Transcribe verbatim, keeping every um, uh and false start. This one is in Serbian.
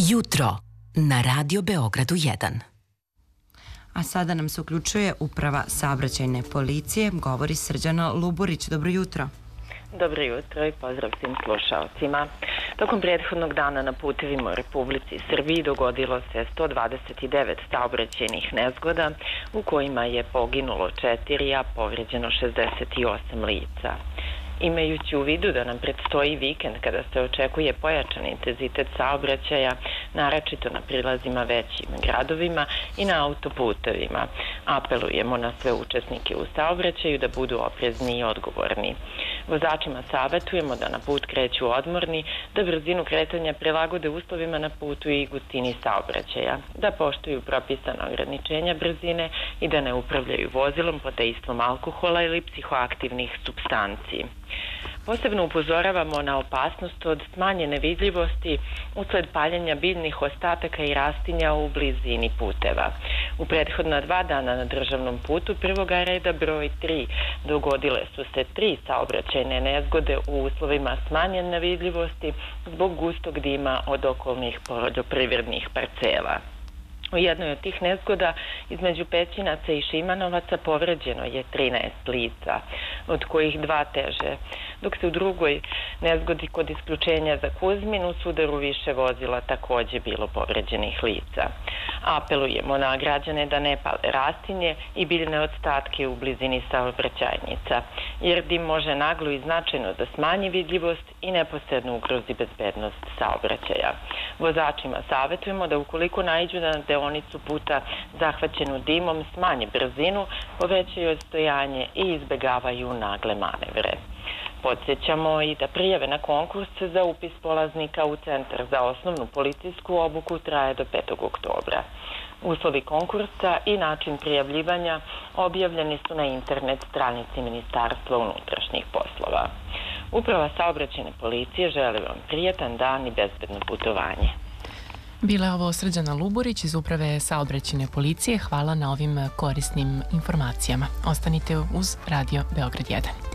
Jutro na Radio Beogradu jedan. A sada nam se uključuje Uprava saobraćajne policije, govori Srđana Luburić. Dobro jutro. Dobro jutro i pozdrav svim slušalcima. Tokom prethodnog dana na putevima u Republici Srbiji dogodilo se sto dvadeset devet saobraćajnih nezgoda u kojima je poginulo četiri, a povređeno šezdeset osam lica. Imajući u vidu da nam predstoji vikend kada se očekuje pojačan intenzitet saobraćaja, naročito na prilazima većim gradovima i na autoputevima, apelujemo na sve učesnike u saobraćaju da budu oprezni i odgovorni. Vozačima savetujemo da na put kreću odmorni, da brzinu kretanja prilagode uslovima na putu i gustini saobraćaja, da poštuju propisana ograničenja brzine i da ne upravljaju vozilom pod dejstvom alkohola ili psihoaktivnih supstanci. Posebno upozoravamo na opasnost od smanjene vidljivosti usled paljenja biljnih ostataka i rastinja u blizini puteva. U prethodna dva dana na državnom putu prvoga reda broj tri dogodile su se tri saobraćajne nezgode u uslovima smanjene vidljivosti zbog gustog dima od okolnih poljoprivrednih parcela. U jednoj od tih nezgoda između Pećinaca i Šimanovaca povređeno je trinaest lica, od kojih dva teže, dok se u drugoj nezgodi kod isključenja za Kuzmin u sudaru više vozila takođe bilo povređenih lica. Apelujemo na građane da ne pale rastinje i biljne ostatke u blizini saobraćajnica, jer dim može naglo i značajno da smanji vidljivost i neposredno ugrozi bezbednost saobraćaja. Vozačima savetujemo da ukoliko naiđu na deonicu puta zahvaćenu dimom smanje brzinu, povećaju odstojanje i izbegavaju nagle manevre. Podsjećamo i da prijave na konkurs za upis polaznika u Centar za osnovnu policijsku obuku traje do petog oktobra. Uslovi konkursa i način prijavljivanja objavljeni su na internet stranici Ministarstva unutrašnjih poslova. Uprava saobraćajne policije želi vam prijetan dan i bezbedno putovanje. Bila je ovo Srđana Luburić iz Uprave saobraćajne policije. Hvala na ovim korisnim informacijama. Ostanite uz Radio Beograd jedan.